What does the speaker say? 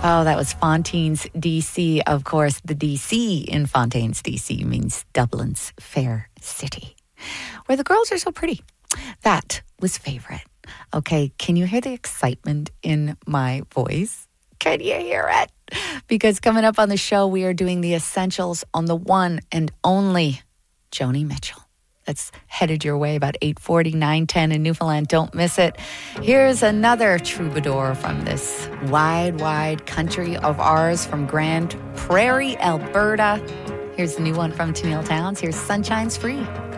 Oh, that was Fontaines, DC. Of course, the DC in Fontaines, DC means Dublin's fair city, where the girls are so pretty. That was Favorite. Okay, can you hear the excitement in my voice? Can you hear it? Because coming up on the show, we are doing the essentials on the one and only Joni Mitchell. That's headed your way about 8:40, 9:10 in Newfoundland. Don't miss it. Here's another troubadour from this wide, wide country of ours from Grand Prairie, Alberta. Here's a new one from Tennille Towns. Here's Sunshine's Free.